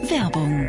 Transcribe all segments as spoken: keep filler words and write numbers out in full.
Werbung.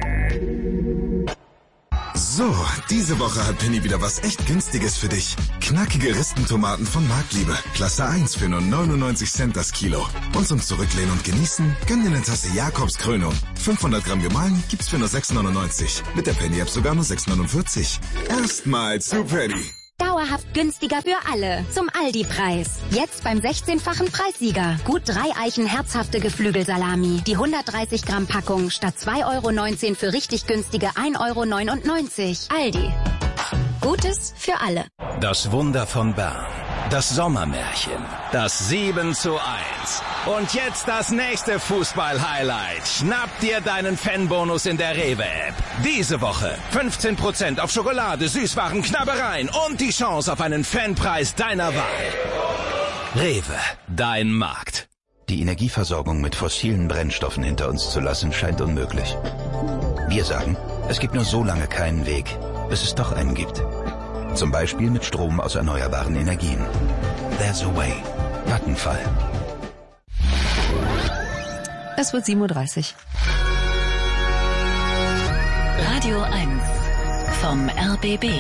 So, diese Woche hat Penny wieder was echt Günstiges für dich. Knackige Ristentomaten von Marktliebe. Klasse eins für nur neunundneunzig Cent das Kilo. Und zum Zurücklehnen und Genießen, gönn dir eine Tasse Jakobskrönung. fünfhundert Gramm gemahlen gibt's für nur sechs neunundneunzig. Mit der Penny-App sogar nur sechs neunundvierzig. Erstmal zu Penny. Dauerhaft günstiger für alle. Zum Aldi-Preis. Jetzt beim sechzehnfachen Preissieger. Gut drei Eichen herzhafte Geflügelsalami. Die hundertdreißig Gramm Packung statt zwei Euro neunzehn für richtig günstige ein Euro neunundneunzig. Aldi. Gutes für alle. Das Wunder von Bern. Das Sommermärchen. Das sieben zu eins. Und jetzt das nächste Fußball-Highlight. Schnapp dir deinen Fanbonus in der Rewe-App. Diese Woche fünfzehn Prozent auf Schokolade, Süßwaren, Knabbereien und die Chance auf einen Fanpreis deiner Wahl. Rewe, dein Markt. Die Energieversorgung mit fossilen Brennstoffen hinter uns zu lassen, scheint unmöglich. Wir sagen, es gibt nur so lange keinen Weg, bis es doch einen gibt. Zum Beispiel mit Strom aus erneuerbaren Energien. There's a way. Vattenfall. Es wird sieben Uhr dreißig. Radio eins vom R B B.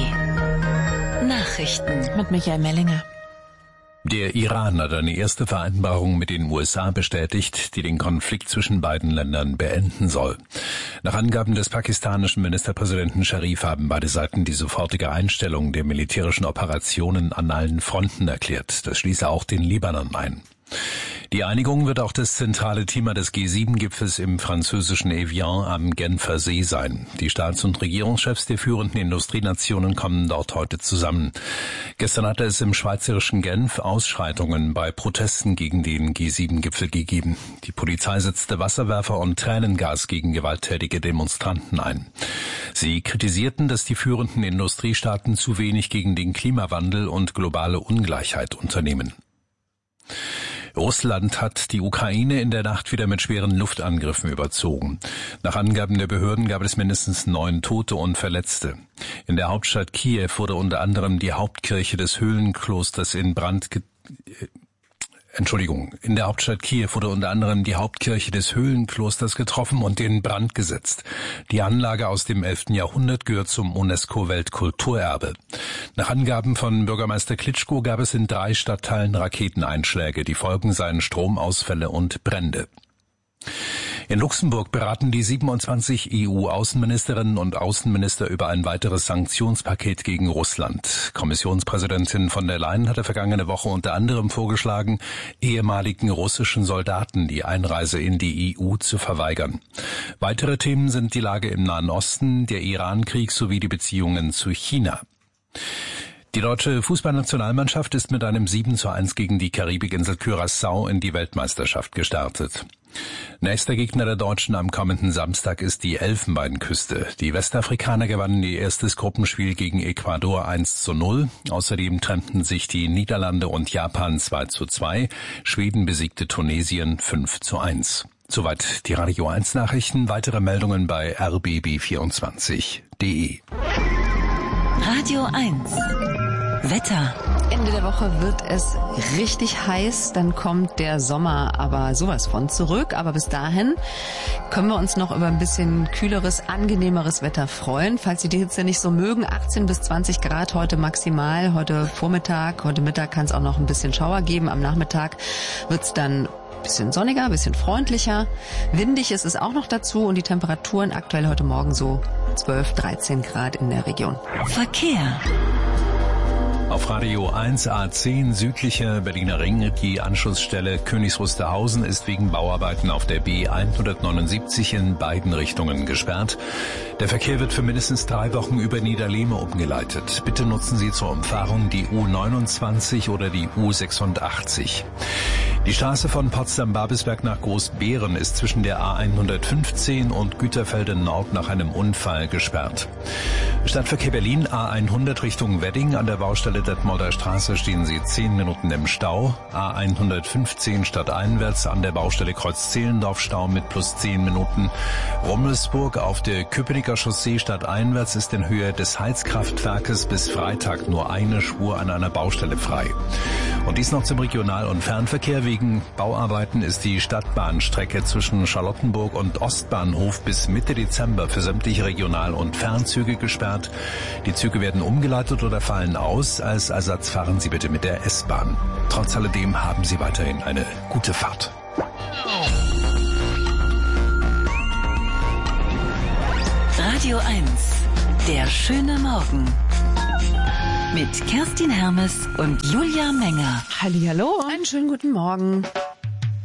Nachrichten Mit Michael Mellinger. Der Iran hat eine erste Vereinbarung mit den U S A bestätigt, die den Konflikt zwischen beiden Ländern beenden soll. Nach Angaben des pakistanischen Ministerpräsidenten Sharif haben beide Seiten die sofortige Einstellung der militärischen Operationen an allen Fronten erklärt. Das schließe auch den Libanon ein. Die Einigung wird auch das zentrale Thema des G sieben Gipfels im französischen Evian am Genfer See sein. Die Staats- und Regierungschefs der führenden Industrienationen kommen dort heute zusammen. Gestern hatte es im schweizerischen Genf Ausschreitungen bei Protesten gegen den G sieben Gipfel gegeben. Die Polizei setzte Wasserwerfer und Tränengas gegen gewalttätige Demonstranten ein. Sie kritisierten, dass die führenden Industriestaaten zu wenig gegen den Klimawandel und globale Ungleichheit unternehmen. Russland hat die Ukraine in der Nacht wieder mit schweren Luftangriffen überzogen. Nach Angaben der Behörden gab es mindestens neun Tote und Verletzte. In der Hauptstadt Kiew wurde unter anderem die Hauptkirche des Höhlenklosters in Brand ge- Entschuldigung, in der Hauptstadt Kiew wurde unter anderem die Hauptkirche des Höhlenklosters getroffen und in Brand gesetzt. Die Anlage aus dem elften Jahrhundert gehört zum UNESCO-Weltkulturerbe. Nach Angaben von Bürgermeister Klitschko gab es in drei Stadtteilen Raketeneinschläge. Die Folgen seien Stromausfälle und Brände. In Luxemburg beraten die siebenundzwanzig E U-Außenministerinnen und Außenminister über ein weiteres Sanktionspaket gegen Russland. Kommissionspräsidentin von der Leyen hatte vergangene Woche unter anderem vorgeschlagen, ehemaligen russischen Soldaten die Einreise in die E U zu verweigern. Weitere Themen sind die Lage im Nahen Osten, der Iran-Krieg sowie die Beziehungen zu China. Die deutsche Fußballnationalmannschaft ist mit einem sieben zu eins gegen die Karibikinsel Curaçao in die Weltmeisterschaft gestartet. Nächster Gegner der Deutschen am kommenden Samstag ist die Elfenbeinküste. Die Westafrikaner gewannen ihr erstes Gruppenspiel gegen Ecuador eins zu null. Außerdem trennten sich die Niederlande und Japan zwei zu zwei. Schweden besiegte Tunesien fünf zu eins. Soweit die Radio eins Nachrichten. Weitere Meldungen bei r b b vierundzwanzig punkt d e. Radio eins Wetter. Ende der Woche wird es richtig heiß, dann kommt der Sommer aber sowas von zurück. Aber bis dahin können wir uns noch über ein bisschen kühleres, angenehmeres Wetter freuen. Falls Sie die Hitze nicht so mögen, achtzehn bis zwanzig Grad heute maximal. Heute Vormittag, heute Mittag kann es auch noch ein bisschen Schauer geben. Am Nachmittag wird es dann ein bisschen sonniger, ein bisschen freundlicher. Windig ist es auch noch dazu und die Temperaturen aktuell heute Morgen so zwölf, dreizehn Grad in der Region. Verkehr. Auf Radio eins A zehn südlicher Berliner Ring, die Anschlussstelle Königs Wusterhausen ist wegen Bauarbeiten auf der B hundertneunundsiebzig in beiden Richtungen gesperrt. Der Verkehr wird für mindestens drei Wochen über Niederlehme umgeleitet. Bitte nutzen Sie zur Umfahrung die U neunundzwanzig oder die U sechsundachtzig. Die Straße von Potsdam-Babelsberg nach Großbeeren ist zwischen der A hundertfünfzehn und Güterfelde Nord nach einem Unfall gesperrt. Stadtverkehr Berlin A hundert Richtung Wedding. An der Baustelle Detmolder Straße stehen Sie zehn Minuten im Stau. A hundertfünfzehn stadteinwärts an der Baustelle Kreuz-Zehlendorf Stau mit plus zehn Minuten. Rummelsburg auf der Köpenicker Chaussee stadteinwärts ist in Höhe des Heizkraftwerkes bis Freitag nur eine Spur an einer Baustelle frei. Und dies noch zum Regional- und Fernverkehr. Wegen Bauarbeiten ist die Stadtbahnstrecke zwischen Charlottenburg und Ostbahnhof bis Mitte Dezember für sämtliche Regional- und Fernzüge gesperrt. Die Züge werden umgeleitet oder fallen aus. Als Ersatz fahren Sie bitte mit der S-Bahn. Trotz alledem haben Sie weiterhin eine gute Fahrt. Radio eins, der schöne Morgen. Mit Kerstin Hermes und Julia Menger. Hallihallo. Einen schönen guten Morgen.